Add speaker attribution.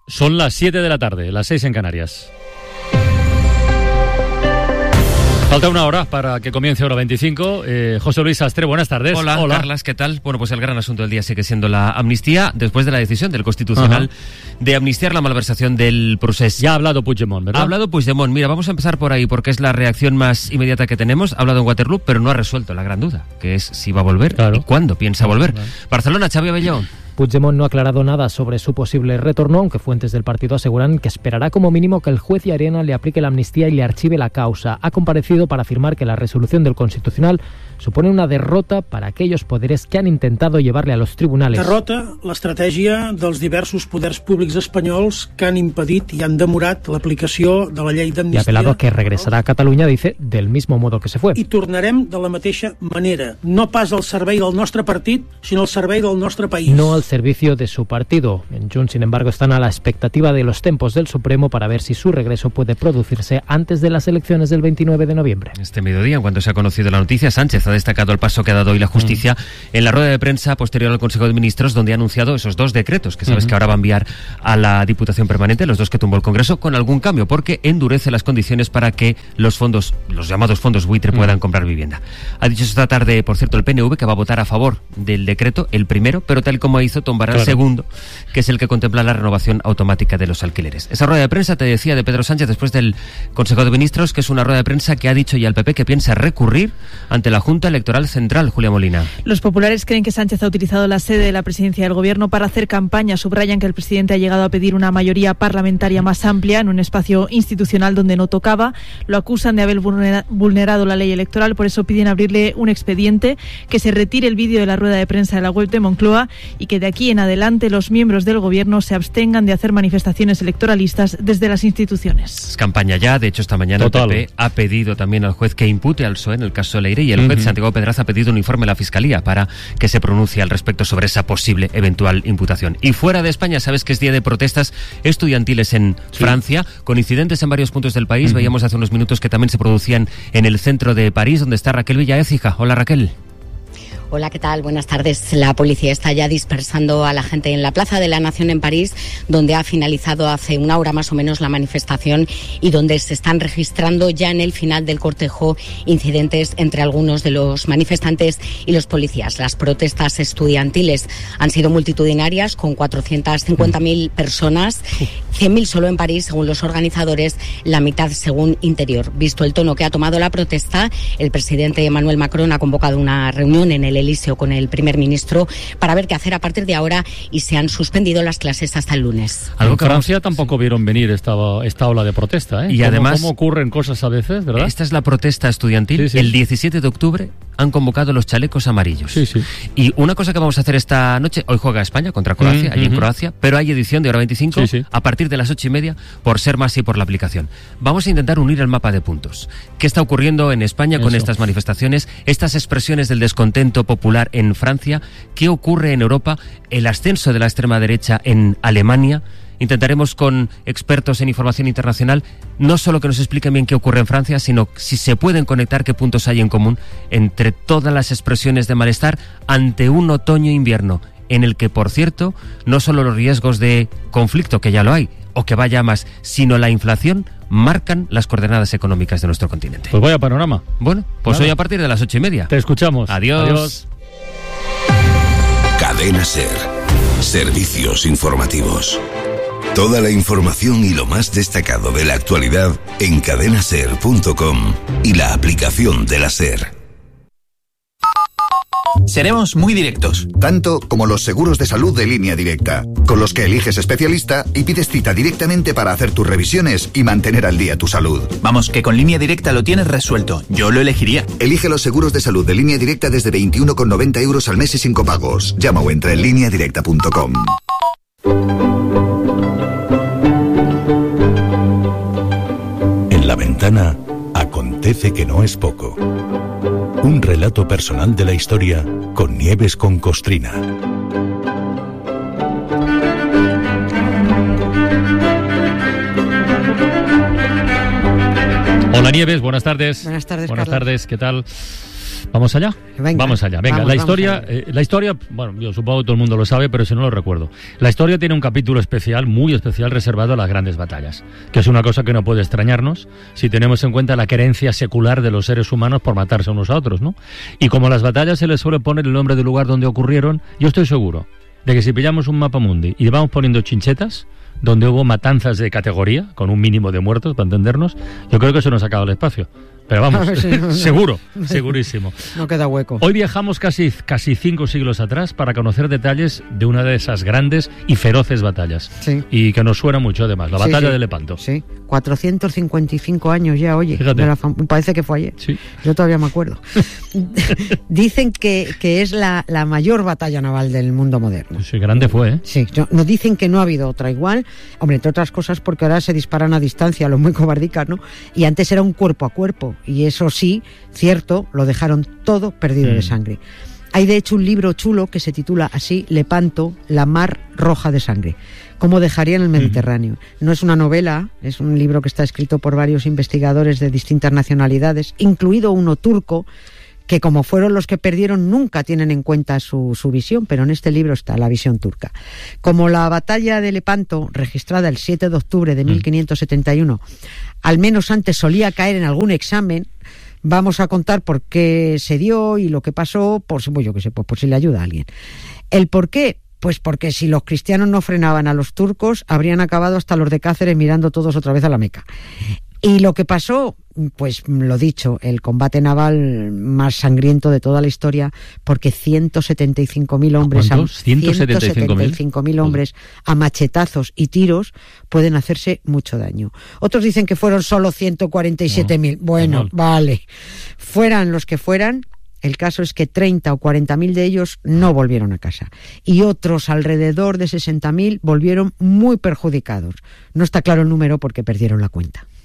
Speaker 1: Son las 7 de la tarde, las 6 en Canarias. Falta una hora para que comience hora 25. José Luis Sastre, buenas tardes.
Speaker 2: Hola, Carlas, ¿qué tal? Bueno, pues el gran asunto del día sigue siendo la amnistía, después de la decisión del Constitucional de amnistiar la malversación del procés.
Speaker 1: Ya ha hablado Puigdemont, ¿verdad?
Speaker 2: Ha hablado Puigdemont. Mira, vamos a empezar por ahí, porque es la reacción más inmediata que tenemos. Ha hablado en Waterloo, pero no ha resuelto la gran duda, que es si va a volver y cuándo piensa volver. Barcelona, Xavi Abelló.
Speaker 3: Puigdemont no ha aclarado nada sobre su posible retorno, aunque fuentes del partido aseguran que esperará como mínimo que el juez Llarena le aplique la amnistía y le archive la causa. Ha comparecido para afirmar que la resolución del Constitucional supone una derrota para aquellos poderes que han intentado llevarle a los tribunales.
Speaker 4: Derrota l'estratègia dels diversos poders públics espanyols que han impedit i han demorat l'aplicació de la llei d'amnistia.
Speaker 3: Y apelado a que regresará a Cataluña, dice, del mismo modo que se fue.
Speaker 4: I tornarem de la mateixa manera, no pas al servei del nostre partit, sinó al servei del nostre país.
Speaker 3: No al servicio de su partido. En Junts, sin embargo, están a la expectativa de los tempos del Supremo para ver si su regreso puede producirse antes de las elecciones del 29 de noviembre.
Speaker 2: Este mediodía, en cuanto se ha conocido la noticia, Sánchez ha destacado el paso que ha dado hoy la justicia en la rueda de prensa posterior al Consejo de Ministros, donde ha anunciado esos dos decretos que sabes que ahora va a enviar a la Diputación Permanente, los dos que tumbó el Congreso, con algún cambio, porque endurece las condiciones para que los fondos, los llamados fondos buitre, puedan comprar vivienda. Ha dicho esta tarde, por cierto, el PNV que va a votar a favor del decreto, el primero, pero tal como hizo, tumbará el segundo, que es el que contempla la renovación automática de los alquileres. Esa rueda de prensa, te decía, de Pedro Sánchez después del Consejo de Ministros, que es una rueda de prensa que ha dicho ya el PP que piensa recurrir ante la Junta Electoral Central. Julia Molina.
Speaker 5: Los populares creen que Sánchez ha utilizado la sede de la presidencia del gobierno para hacer campaña. Subrayan que el presidente ha llegado a pedir una mayoría parlamentaria más amplia en un espacio institucional donde no tocaba. Lo acusan de haber vulnerado la ley electoral, por eso piden abrirle un expediente, que se retire el vídeo de la rueda de prensa de la web de Moncloa y que de aquí en adelante los miembros del gobierno se abstengan de hacer manifestaciones electoralistas desde las instituciones.
Speaker 2: Es campaña ya. De hecho, esta mañana el PP ha pedido también al juez que impute al PSOE en el caso Leire, y el juez Santiago Pedraza ha pedido un informe a la Fiscalía para que se pronuncie al respecto sobre esa posible eventual imputación. Y fuera de España, sabes que es día de protestas estudiantiles en Francia, con incidentes en varios puntos del país. Veíamos hace unos minutos que también se producían en el centro de París, donde está Raquel Villaécija. Hola, Raquel.
Speaker 6: Hola, ¿qué tal? Buenas tardes. La policía está ya dispersando a la gente en la Plaza de la Nación en París, donde ha finalizado hace una hora más o menos la manifestación y donde se están registrando ya en el final del cortejo incidentes entre algunos de los manifestantes y los policías. Las protestas estudiantiles han sido multitudinarias, con 450.000 personas, 100.000 solo en París, según los organizadores, la mitad según Interior. Visto el tono que ha tomado la protesta, el presidente Emmanuel Macron ha convocado una reunión en el Elíseo con el primer ministro para ver qué hacer a partir de ahora, y se han suspendido las clases hasta el lunes.
Speaker 1: En Francia tampoco vieron venir esta ola de protesta, ¿eh?
Speaker 2: Y además,
Speaker 1: ¿cómo ocurren cosas a veces, verdad?
Speaker 2: Esta es la protesta estudiantil. El 17 de octubre han convocado los chalecos amarillos. Y una cosa que vamos a hacer esta noche, hoy juega España contra Croacia, allí en Croacia, pero hay edición de hora 25 a partir de las 8:30 por Ser Más y por la aplicación. Vamos a intentar unir el mapa de puntos. ¿Qué está ocurriendo en España con estas manifestaciones, estas expresiones del descontento popular en Francia? ¿Qué ocurre en Europa? El ascenso de la extrema derecha en Alemania. Intentaremos con expertos en información internacional no solo que nos expliquen bien qué ocurre en Francia, sino si se pueden conectar, qué puntos hay en común entre todas las expresiones de malestar ante un otoño-invierno en el que, por cierto, no solo los riesgos de conflicto, que ya lo hay, o que vaya más, sino la inflación marcan las coordenadas económicas de nuestro continente.
Speaker 1: Pues vaya panorama.
Speaker 2: Bueno, pues hoy a partir de las 8:30.
Speaker 1: Te escuchamos.
Speaker 2: Adiós.
Speaker 7: Cadena Ser. Servicios informativos. Toda la información y lo más destacado de la actualidad en cadenaser.com y la aplicación de la Ser.
Speaker 8: Seremos muy directos.
Speaker 9: Tanto como los seguros de salud de Línea Directa, con los que eliges especialista y pides cita directamente para hacer tus revisiones y mantener al día tu salud.
Speaker 8: Vamos, que con Línea Directa lo tienes resuelto. Yo lo elegiría.
Speaker 9: Elige los seguros de salud de Línea Directa desde 21,90 € al mes y sin copagos. Llama o entra en lineadirecta.com.
Speaker 10: En la ventana acontece que no es poco. Un relato personal de la historia con Nieves con Costrina.
Speaker 1: Hola Nieves, buenas tardes.
Speaker 11: Buenas tardes,
Speaker 1: Buenas
Speaker 11: Carlos.
Speaker 1: tardes, ¿qué tal? ¿Vamos allá?
Speaker 11: Venga,
Speaker 1: vamos allá. Venga, la historia, bueno, yo supongo que todo el mundo lo sabe, pero si no lo recuerdo. La historia tiene un capítulo especial, muy especial, reservado a las grandes batallas, que es una cosa que no puede extrañarnos si tenemos en cuenta la querencia secular de los seres humanos por matarse unos a otros, ¿no? Y como a las batallas se les suele poner el nombre del lugar donde ocurrieron, yo estoy seguro de que si pillamos un mapa mundi y vamos poniendo chinchetas, donde hubo matanzas de categoría, con un mínimo de muertos, para entendernos, yo creo que eso nos ha acabado el espacio. Pero vamos, seguro, segurísimo.
Speaker 11: No queda hueco.
Speaker 1: Hoy viajamos casi 5 siglos atrás para conocer detalles de una de esas grandes y feroces batallas.
Speaker 11: Sí.
Speaker 1: Y que nos suena mucho además, la batalla de Lepanto.
Speaker 11: Sí, 455 años ya, oye. Parece que fue ayer.
Speaker 1: Sí.
Speaker 11: Yo todavía me acuerdo. Dicen que es la mayor batalla naval del mundo moderno.
Speaker 1: Sí, grande fue, ¿eh?
Speaker 11: Sí, nos dicen que no ha habido otra igual. Hombre, entre otras cosas porque ahora se disparan a distancia, los muy cobardicas, ¿no? Y antes era un cuerpo a cuerpo. Y eso sí, cierto, lo dejaron todo perdido de sangre. Hay de hecho un libro chulo que se titula así, Lepanto, la mar roja de sangre. ¿Cómo dejarían el Mediterráneo? No es una novela, es un libro que está escrito por varios investigadores de distintas nacionalidades, incluido uno turco, que como fueron los que perdieron nunca tienen en cuenta su visión, pero en este libro está la visión turca. Como la batalla de Lepanto, registrada el 7 de octubre de 1571, al menos antes solía caer en algún examen, vamos a contar por qué se dio y lo que pasó, por si le ayuda a alguien. ¿El por qué? Pues porque si los cristianos no frenaban a los turcos, habrían acabado hasta los de Cáceres mirando todos otra vez a la Meca. Y lo que pasó, pues lo dicho, el combate naval más sangriento de toda la historia, porque 175.000 hombres, 175.000 hombres a machetazos y tiros pueden hacerse mucho daño. Otros dicen que fueron solo 147.000. Bueno, vale. Fueran los que fueran, el caso es que 30 o 40.000 de ellos no volvieron a casa. Y otros alrededor de 60.000 volvieron muy perjudicados. No está claro el número porque perdieron la cuenta.